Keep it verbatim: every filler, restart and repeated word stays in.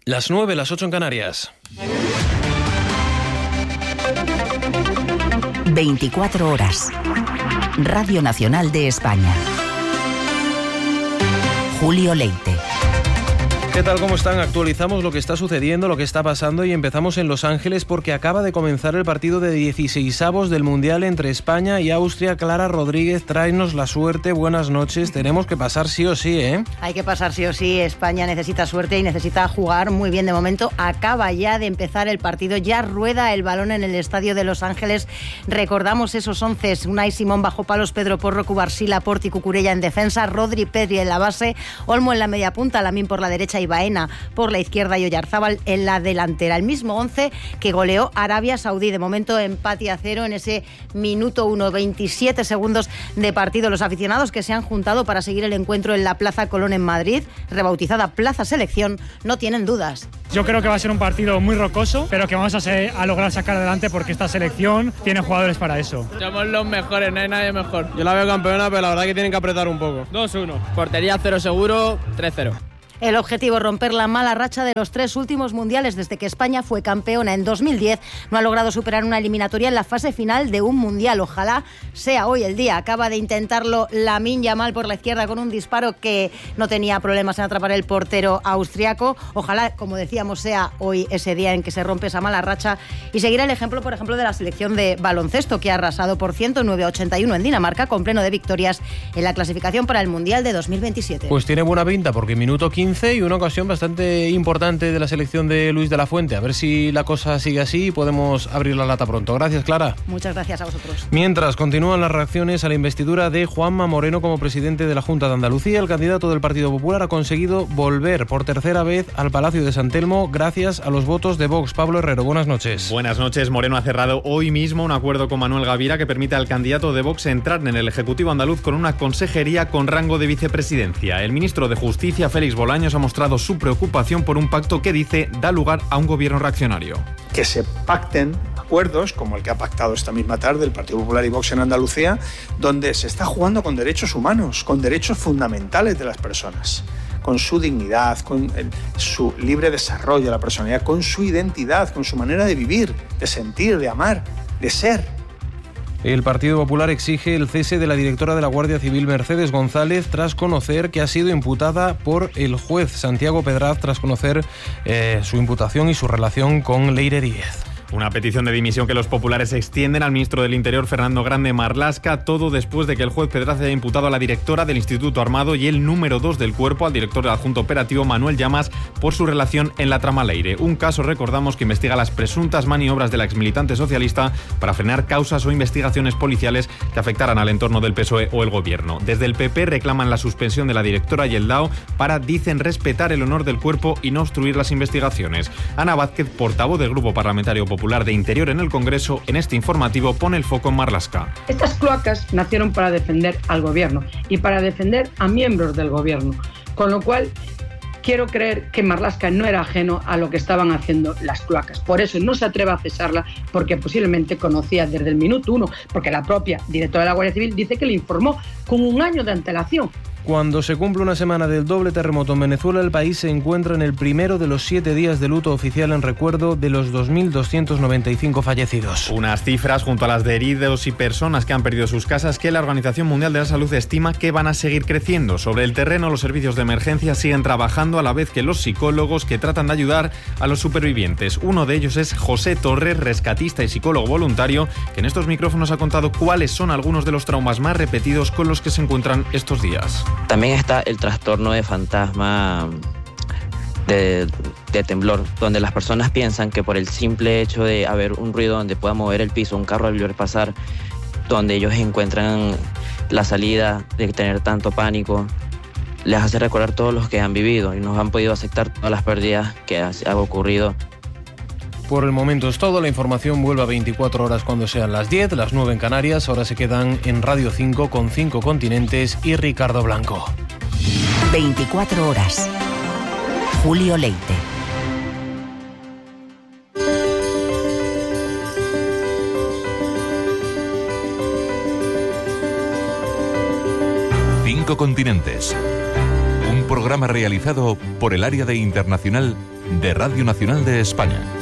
Las nueve, las ocho en Canarias. veinticuatro horas. Radio Nacional de España. Julio Leite. ¿Qué tal? ¿Cómo están? Actualizamos lo que está sucediendo, lo que está pasando y empezamos en Los Ángeles porque acaba de comenzar el partido de dieciseisavos del Mundial entre España y Austria. Clara Rodríguez, tráenos la suerte, buenas noches. Tenemos que pasar sí o sí, ¿eh? Hay que pasar sí o sí. España necesita suerte y necesita jugar muy bien de momento. Acaba ya de empezar el partido, ya rueda el balón en el estadio de Los Ángeles. Recordamos esos once: Unai Simón bajo palos, Pedro Porro, Cubarsí, Porti, Cucurella en defensa, Rodri, Pedri en la base, Olmo en la media punta, Lamín por la derecha y Baena por la izquierda y Oyarzábal en la delantera. El mismo once que goleó Arabia Saudí. De momento empate a cero en ese minuto uno, veintisiete segundos de partido. Los aficionados que se han juntado para seguir el encuentro en la Plaza Colón en Madrid, rebautizada Plaza Selección, no tienen dudas. Yo creo que va a ser un partido muy rocoso, pero que vamos a, ser, a lograr sacar adelante porque esta selección tiene jugadores para eso. Somos los mejores, no hay nadie mejor. Yo la veo campeona, pero la verdad que tienen que apretar un poco. dos uno. Portería cero seguro, tres cero. El objetivo es romper la mala racha de los tres últimos mundiales. Desde que España fue campeona en dos mil diez, no ha logrado superar una eliminatoria en la fase final de un mundial. Ojalá sea hoy el día. Acaba de intentarlo Lamine Yamal por la izquierda con un disparo que no tenía problemas en atrapar el portero austriaco. Ojalá, como decíamos, sea hoy ese día en que se rompe esa mala racha y seguir el ejemplo, por ejemplo, de la selección de baloncesto, que ha arrasado por ciento nueve a ochenta y uno en Dinamarca, con pleno de victorias en la clasificación para el mundial de dos mil veintisiete. Pues tiene buena pinta porque minuto quince y una ocasión bastante importante de la selección de Luis de la Fuente. A ver si la cosa sigue así y podemos abrir la lata pronto. Gracias, Clara. Muchas gracias a vosotros. Mientras continúan las reacciones a la investidura de Juanma Moreno como presidente de la Junta de Andalucía, el candidato del Partido Popular ha conseguido volver por tercera vez al Palacio de San Telmo gracias a los votos de Vox. Pablo Herrero, buenas noches. Buenas noches. Moreno ha cerrado hoy mismo un acuerdo con Manuel Gavira que permite al candidato de Vox entrar en el Ejecutivo andaluz con una consejería con rango de vicepresidencia. El ministro de Justicia, Félix Bolaños, ha mostrado su preocupación por un pacto que dice da lugar a un gobierno reaccionario. Que se pacten acuerdos, como el que ha pactado esta misma tarde el Partido Popular y Vox en Andalucía, donde se está jugando con derechos humanos, con derechos fundamentales de las personas, con su dignidad, con el, su libre desarrollo de la personalidad, con su identidad, con su manera de vivir, de sentir, de amar, de ser. El Partido Popular exige el cese de la directora de la Guardia Civil, Mercedes González, tras conocer que ha sido imputada por el juez Santiago Pedraz, tras conocer eh, su imputación y su relación con Leire Díez. Una petición de dimisión que los populares extienden al ministro del Interior, Fernando Grande Marlaska, todo después de que el juez Pedraz haya imputado a la directora del Instituto Armado y el número dos del cuerpo, al director del adjunto operativo, Manuel Llamas, por su relación en la trama Leire. Un caso, recordamos, que investiga las presuntas maniobras de la exmilitante socialista para frenar causas o investigaciones policiales que afectaran al entorno del P S O E o el gobierno. Desde el P P reclaman la suspensión de la directora y el D A O para, dicen, respetar el honor del cuerpo y no obstruir las investigaciones. Ana Vázquez, portavoz del Grupo Parlamentario Popular de Interior en el Congreso, en este informativo pone el foco en Marlaska. Estas cloacas nacieron para defender al gobierno y para defender a miembros del gobierno, con lo cual quiero creer que Marlaska no era ajeno a lo que estaban haciendo las cloacas. Por eso no se atreve a cesarla, porque posiblemente conocía desde el minuto uno, porque la propia directora de la Guardia Civil dice que le informó con un año de antelación. Cuando se cumple una semana del doble terremoto en Venezuela, el país se encuentra en el primero de los siete días de luto oficial en recuerdo de los dos mil doscientos noventa y cinco fallecidos. Unas cifras junto a las de heridos y personas que han perdido sus casas que la Organización Mundial de la Salud estima que van a seguir creciendo. Sobre el terreno, los servicios de emergencia siguen trabajando a la vez que los psicólogos que tratan de ayudar a los supervivientes. Uno de ellos es José Torres, rescatista y psicólogo voluntario, que en estos micrófonos ha contado cuáles son algunos de los traumas más repetidos con los que se encuentran estos días. También está el trastorno de fantasma de, de temblor, donde las personas piensan que por el simple hecho de haber un ruido donde pueda mover el piso, un carro al ver pasar, donde ellos encuentran la salida de tener tanto pánico, les hace recordar todos los que han vivido y no han podido aceptar todas las pérdidas que han ocurrido. Por el momento es todo. La información vuelve a veinticuatro horas cuando sean las diez, las nueve en Canarias. Ahora se quedan en Radio cinco con Cinco Continentes y Ricardo Blanco. veinticuatro horas. Julio Leite. Cinco Continentes. Un programa realizado por el área de internacional de Radio Nacional de España.